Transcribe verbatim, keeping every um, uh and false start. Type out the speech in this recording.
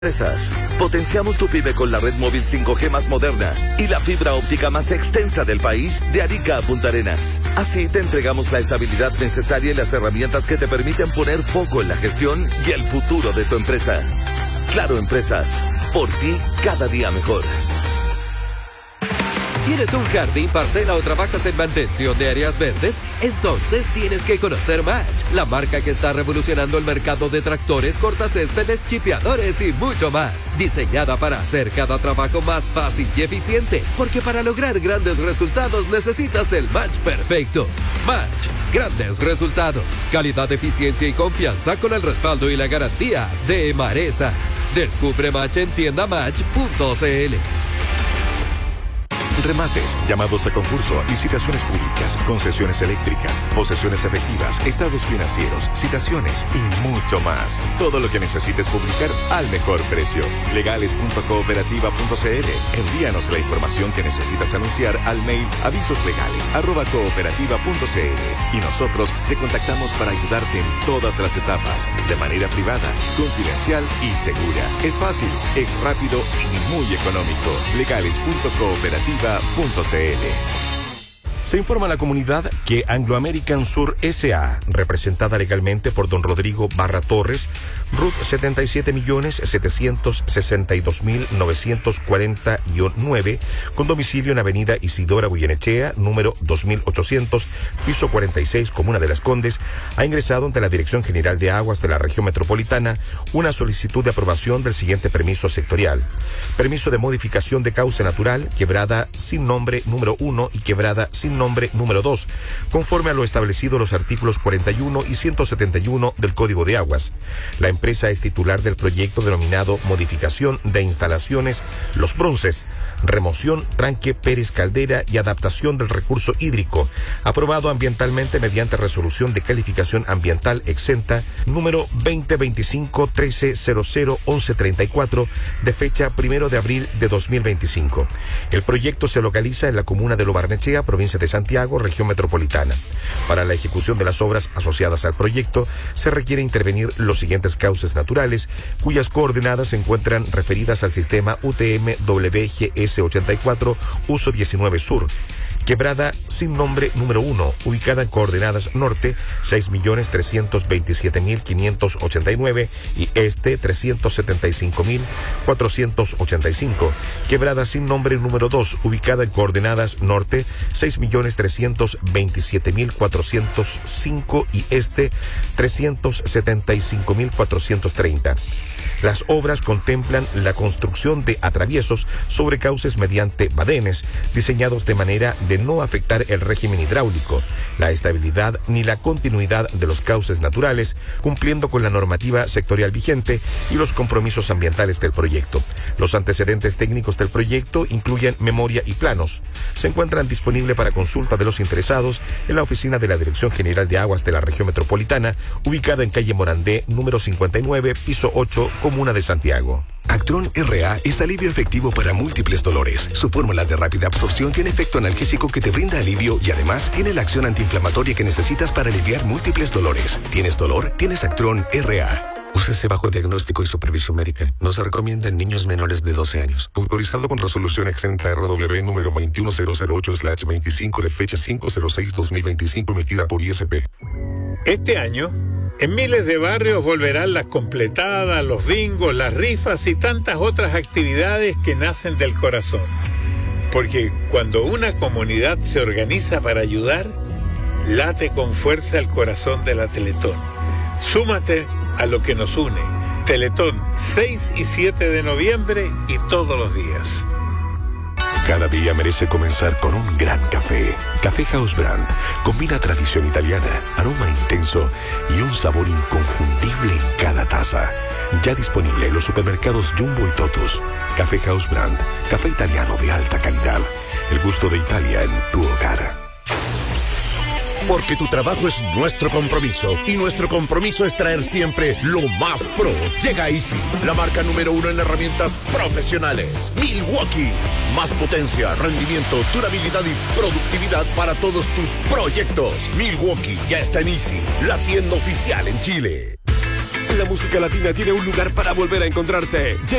Empresas. Potenciamos tu pyme con la red móvil cinco G más moderna y la fibra óptica más extensa del país, de Arica a Punta Arenas. Así te entregamos la estabilidad necesaria y las herramientas que te permiten poner foco en la gestión y el futuro de tu empresa. Claro Empresas, por ti cada día mejor. ¿Tienes un jardín, parcela o trabajas en mantención de áreas verdes? Entonces tienes que conocer Match, la marca que está revolucionando el mercado de tractores, cortacéspedes, chipeadores y mucho más. Diseñada para hacer cada trabajo más fácil y eficiente, porque para lograr grandes resultados necesitas el match perfecto. Match, grandes resultados, calidad, eficiencia y confianza con el respaldo y la garantía de Emaresa. Descubre Match en tienda match punto c l. Remates, llamados a concurso, licitaciones públicas, concesiones eléctricas, posesiones efectivas, estados financieros, citaciones y mucho más. Todo lo que necesites publicar al mejor precio. legales punto cooperativa punto c l. Envíanos la información que necesitas anunciar al mail avisoslegales arroba cooperativa punto c l y nosotros te contactamos para ayudarte en todas las etapas, de manera privada, confidencial y segura. Es fácil, es rápido y muy económico. legales punto cooperativa punto c l. Se informa a la comunidad que Anglo American Sur S A, representada legalmente por don Rodrigo Barra Torres, R U T setenta y siete millones setecientos sesenta y dos mil novecientos cuarenta y nueve, con domicilio en Avenida Isidora Goyenechea, número dos mil ochocientos, piso cuarenta y seis, Comuna de Las Condes, ha ingresado ante la Dirección General de Aguas de la Región Metropolitana una solicitud de aprobación del siguiente permiso sectorial. Permiso de modificación de cauce natural, quebrada sin nombre número uno y quebrada sin nombre número dos, conforme a lo establecido en los artículos cuarenta y uno y ciento setenta y uno del Código de Aguas. La empresa es titular del proyecto denominado Modificación de Instalaciones Los Bronces, remoción, tranque, Pérez Caldera y adaptación del recurso hídrico, aprobado ambientalmente mediante resolución de calificación ambiental exenta número veinte veinticinco trece cero cero once treinta y cuatro de fecha primero de abril de dos mil veinticinco. El proyecto se localiza en la comuna de Lo Barnechea, provincia de Santiago, región metropolitana. Para la ejecución de las obras asociadas al proyecto se requiere intervenir los siguientes cauces naturales, cuyas coordenadas se encuentran referidas al sistema U T M W G S ochenta y cuatro uso diecinueve sur. Quebrada sin nombre número uno, ubicada en coordenadas norte seis millones trescientos veintisiete mil quinientos ochenta y nueve y este trescientos setenta y cinco mil cuatrocientos ochenta y cinco. Quebrada sin nombre número dos, ubicada en coordenadas norte seis millones trescientos veintisiete mil cuatrocientos cinco y este trescientos setenta y cinco mil cuatrocientos treinta. Las obras contemplan la construcción de atraviesos sobre cauces mediante badenes, diseñados de manera de no afectar el régimen hidráulico, la estabilidad ni la continuidad de los cauces naturales, cumpliendo con la normativa sectorial vigente y los compromisos ambientales del proyecto. Los antecedentes técnicos del proyecto incluyen memoria y planos. Se encuentran disponibles para consulta de los interesados en la oficina de la Dirección General de Aguas de la Región Metropolitana, ubicada en calle Morandé, número cincuenta y nueve, piso ocho, Comuna de Santiago. Actron R A es alivio efectivo para múltiples dolores. Su fórmula de rápida absorción tiene efecto analgésico que te brinda alivio y además tiene la acción antiinflamatoria que necesitas para aliviar múltiples dolores. ¿Tienes dolor? Tienes Actron R A. Úsese bajo diagnóstico y supervisión médica. No se recomienda en niños menores de doce años. Autorizado con resolución exenta R W número veintiuno mil ocho slash veinticinco de fecha cinco cero seis dos mil veinticinco emitida por I S P. Este año, en miles de barrios volverán las completadas, los bingos, las rifas y tantas otras actividades que nacen del corazón. Porque cuando una comunidad se organiza para ayudar, late con fuerza el corazón de la Teletón. Súmate a lo que nos une. Teletón, seis y siete de noviembre y todos los días. Cada día merece comenzar con un gran café. Café House Brand combina tradición italiana, aroma intenso y un sabor inconfundible en cada taza. Ya disponible en los supermercados Jumbo y Totus. Café House Brand, café italiano de alta calidad. El gusto de Italia en tu hogar. Porque tu trabajo es nuestro compromiso y nuestro compromiso es traer siempre lo más pro. Llega Easy, la marca número uno en herramientas profesionales. Milwaukee, más potencia, rendimiento, durabilidad y productividad para todos tus proyectos. Milwaukee ya está en Easy, la tienda oficial en Chile. La música latina tiene un lugar para volver a encontrarse.